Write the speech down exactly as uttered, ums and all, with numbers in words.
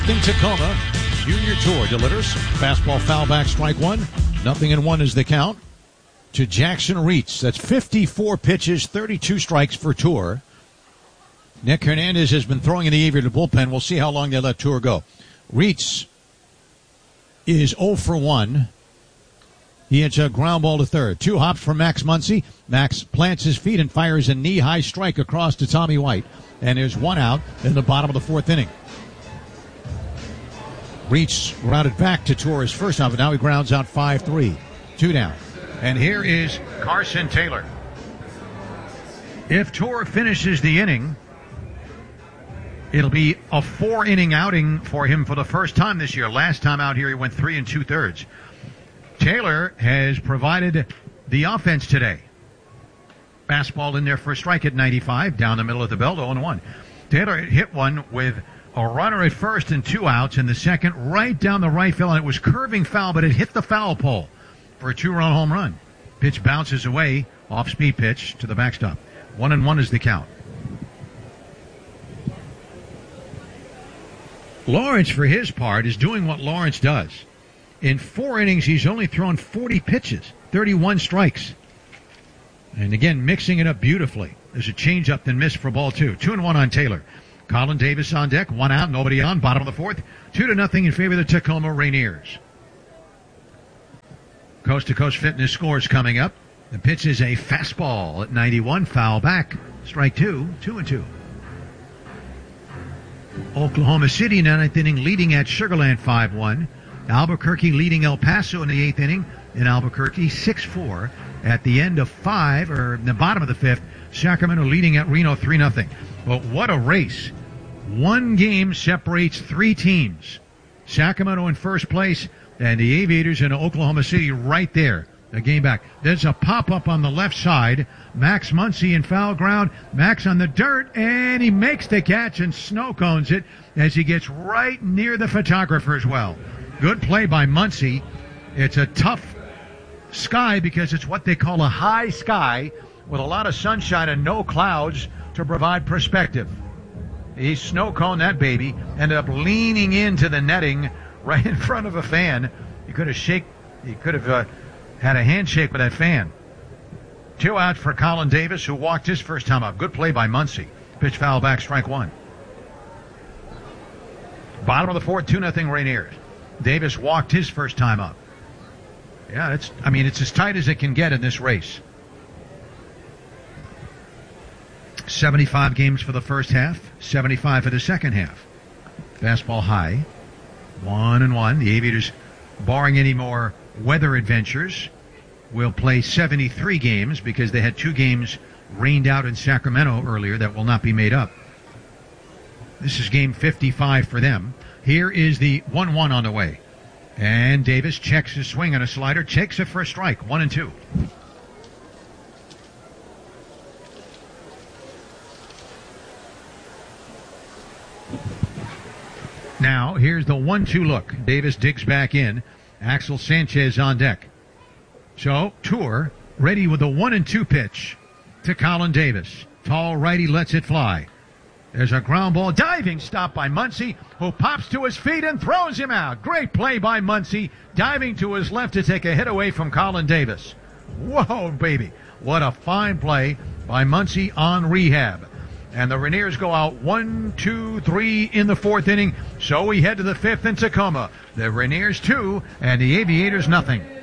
In Tacoma, Junior Tour delivers. Fastball foul back, strike one. Nothing in one is the count. To Jackson Reitz. That's fifty-four pitches, thirty-two strikes for Tour. Nick Hernandez has been throwing in the Aviator bullpen. We'll see how long they let Tour go. Reitz is oh for one. He hits a ground ball to third. Two hops for Max Muncy. Max plants his feet and fires a knee-high strike across to Tommy White. And there's one out in the bottom of the fourth inning. Reitz grounded back to Tour's first out, but now he grounds out five three. Two down. And here is Carson Taylor. If Tour finishes the inning, it'll be a four-inning outing for him for the first time this year. Last time out here, he went three and two-thirds. Taylor has provided the offense today. Fastball in there for a strike at ninety-five, down the middle of the belt, oh and one. Taylor hit one with a runner at first and two outs in the second, right down the right field, and it was curving foul, but it hit the foul pole for a two-run home run. Pitch bounces away, off-speed pitch to the backstop. One and one is the count. Lawrence, for his part, is doing what Lawrence does. In four innings, he's only thrown forty pitches, thirty-one strikes. And again, mixing it up beautifully. There's a changeup then missed for ball two. Two and one on Taylor. Colin Davis on deck, one out, nobody on, bottom of the fourth. Two to nothing in favor of the Tacoma Rainiers. Coast to Coast Fitness scores coming up. The pitch is a fastball at ninety-one, foul back. Strike two, two and two. Oklahoma City in the ninth inning leading at Sugar Land five one. Albuquerque leading El Paso in the eighth inning. In Albuquerque six four. At the end of five, or in the bottom of the fifth, Sacramento leading at Reno three nothing. But what a race. One game separates three teams. Sacramento in first place, and the Aviators in Oklahoma City right there. A game back. There's a pop-up on the left side. Max Muncy in foul ground. Max on the dirt, and he makes the catch and snow cones it as he gets right near the photographer as well. Good play by Muncy. It's a tough sky because it's what they call a high sky with a lot of sunshine and no clouds to provide perspective. He snow coned that baby, ended up leaning into the netting right in front of a fan. He could have shake, he could have uh, had a handshake with that fan. Two out for Colin Davis, who walked his first time up. Good play by Muncy. Pitch foul back, strike one. Bottom of the fourth, two nothing Rainiers. Davis walked his first time up. Yeah, it's, I mean, it's as tight as it can get in this race. seventy-five games for the first half, seventy-five for the second half. Fastball high, one and one. The Aviators, barring any more weather adventures, will play seventy-three games because they had two games rained out in Sacramento earlier that will not be made up. This is game fifty-five for them. Here is the one one on the way. And Davis checks his swing on a slider, takes it for a strike, one and two. Now, here's the one two look. Davis digs back in. Axel Sanchez on deck. So, Tour ready with the one and two pitch to Colin Davis. Tall righty lets it fly. There's a ground ball, diving stop by Muncy, who pops to his feet and throws him out. Great play by Muncy, diving to his left to take a hit away from Colin Davis. Whoa, baby. What a fine play by Muncy on rehab. And the Rainiers go out one, two, three in the fourth inning. So we head to the fifth in Tacoma. The Rainiers two and the Aviators nothing.